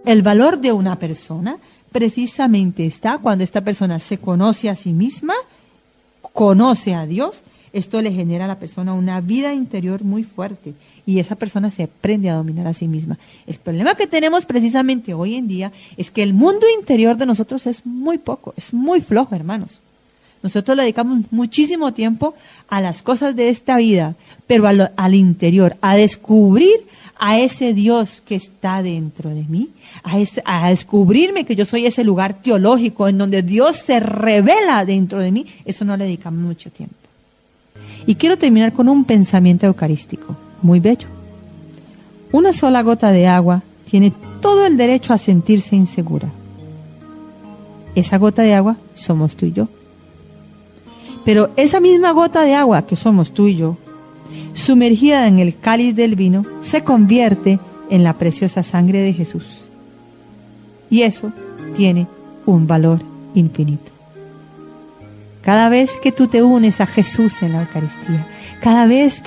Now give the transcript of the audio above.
El valor de una persona precisamente está cuando esta persona se conoce a sí misma, conoce a Dios. Esto le genera a la persona una vida interior muy fuerte y esa persona se aprende a dominar a sí misma. El problema que tenemos precisamente hoy en día es que el mundo interior de nosotros es muy poco, es muy flojo, hermanos. Nosotros le dedicamos muchísimo tiempo a las cosas de esta vida, pero al interior, a descubrir a ese Dios que está dentro de mí, a descubrirme que yo soy ese lugar teológico en donde Dios se revela dentro de mí, eso no le dedicamos mucho tiempo. Y quiero terminar con un pensamiento eucarístico, muy bello. Una sola gota de agua tiene todo el derecho a sentirse insegura. Esa gota de agua somos tú y yo. Pero esa misma gota de agua que somos tú y yo, sumergida en el cáliz del vino, se convierte en la preciosa sangre de Jesús. Y eso tiene un valor infinito. Cada vez que tú te unes a Jesús en la Eucaristía, cada vez que